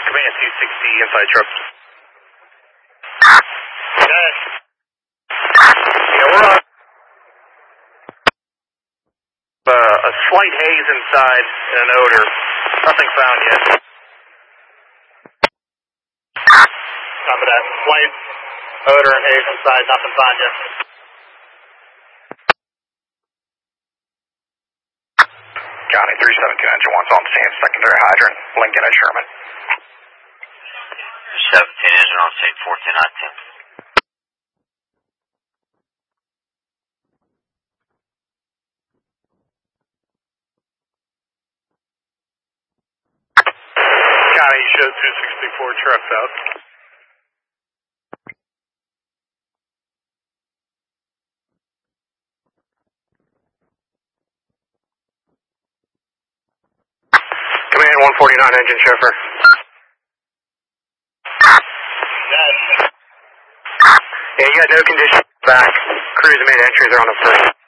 Command 260, inside truck. Okay. Yeah, we're on a slight haze inside and an odor. Nothing found yet. Copy that. Slight odor and haze inside, nothing found yet. County 372 engine 1's on scene, secondary hydrant, Lincoln at Sherman. 17 engine on scene, 1419. County shows 264 trucks out. Command 149 engine chauffeur. Yeah, you got no conditions back. Crews made entries are on the first.